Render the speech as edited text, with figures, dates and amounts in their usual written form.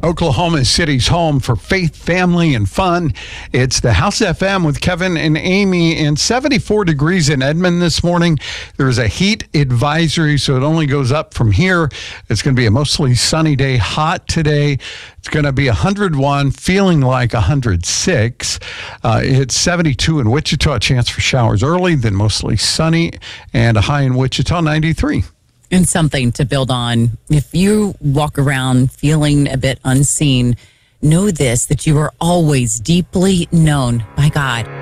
Oklahoma City's home for faith, family, and fun. It's the House FM with Kevin and Amy, and 74 degrees in Edmond this morning. There's a heat advisory, so it only goes up from here. It's going to be a mostly sunny day, hot today. It's going to be 101, feeling like 106. It's 72 in Wichita, a chance for showers early, then mostly sunny, and a high in Wichita, 93. And something to build on. If you walk around feeling a bit unseen, know this, that you are always deeply known by God.